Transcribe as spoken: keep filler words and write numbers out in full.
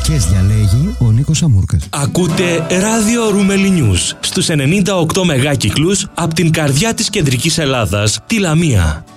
Μουσικές διαλέγει ο Νίκος Αμούρκας. Ακούτε ράδιο Ρούμελι Νιούς στους ενενήντα οκτώ μεγάκυκλους από την καρδιά της κεντρικής Ελλάδας, τη Λαμία.